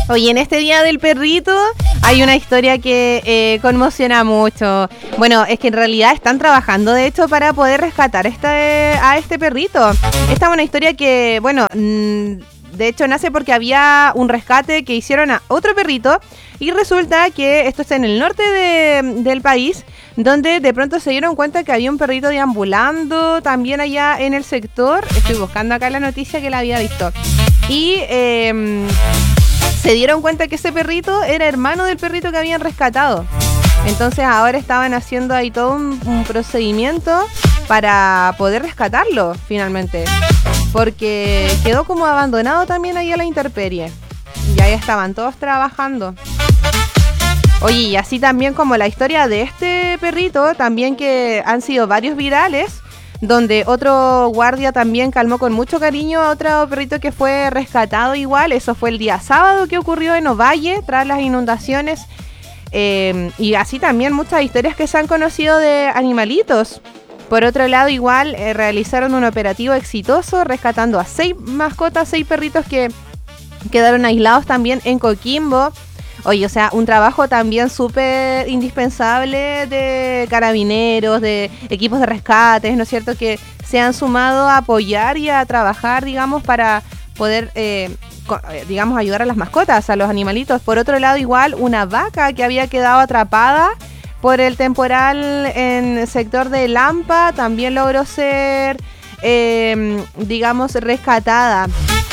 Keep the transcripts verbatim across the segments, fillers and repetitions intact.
Oye, en este Día del Perrito hay una historia que eh, conmociona mucho. Bueno, es que en realidad están trabajando, de hecho, para poder rescatar este, a este perrito. Esta es una historia que, bueno, mmm, de hecho nace porque había un rescate que hicieron a otro perrito y resulta que esto está en el norte de, del país, donde de pronto se dieron cuenta que había un perrito deambulando también allá en el sector. Estoy buscando acá la noticia que la había visto. Y... Eh, se dieron cuenta que ese perrito era hermano del perrito que habían rescatado. Entonces ahora estaban haciendo ahí todo un, un procedimiento para poder rescatarlo finalmente. Porque quedó como abandonado también ahí a la intemperie. Y ahí estaban todos trabajando. Oye, y así también como la historia de este perrito, también que han sido varios virales, donde otro guardia también calmó con mucho cariño a otro perrito que fue rescatado igual. Eso fue el día sábado que ocurrió en Ovalle tras las inundaciones. Eh, y así también muchas historias que se han conocido de animalitos. Por otro lado, igual eh, realizaron un operativo exitoso rescatando a seis mascotas, seis perritos que quedaron aislados también en Coquimbo. Oye, o sea, un trabajo también súper indispensable de carabineros, de equipos de rescates, ¿no es cierto?, que se han sumado a apoyar y a trabajar, digamos, para poder, eh, co- eh, digamos, ayudar a las mascotas, a los animalitos. Por otro lado, igual, una vaca que había quedado atrapada por el temporal en el sector de Lampa también logró ser, eh, digamos, rescatada.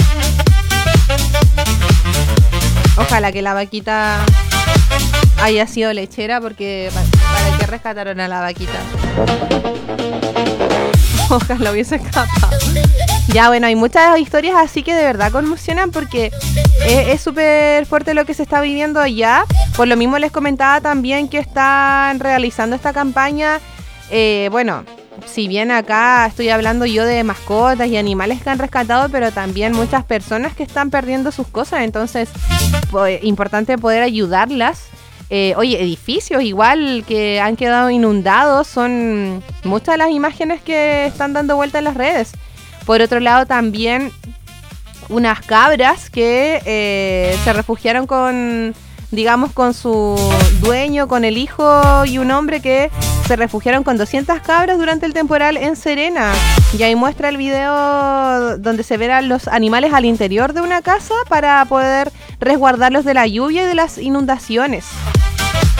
Ojalá que la vaquita haya sido lechera, porque para qué rescataron a la vaquita. Ojalá hubiese escapado. Ya, bueno, hay muchas historias así que de verdad conmocionan, porque es súper fuerte lo que se está viviendo allá. Por lo mismo les comentaba también que están realizando esta campaña. Eh, bueno, si bien acá estoy hablando yo de mascotas y animales que han rescatado, pero también muchas personas que están perdiendo sus cosas. Entonces, pues, importante poder ayudarlas. Eh, oye, edificios igual que han quedado inundados, son muchas las imágenes que están dando vuelta en las redes. Por otro lado, también unas cabras que eh, se refugiaron con, digamos, con su dueño, con el hijo y un hombre que se refugiaron con doscientas cabras durante el temporal en Serena. Y ahí muestra el video donde se verán los animales al interior de una casa para poder resguardarlos de la lluvia y de las inundaciones.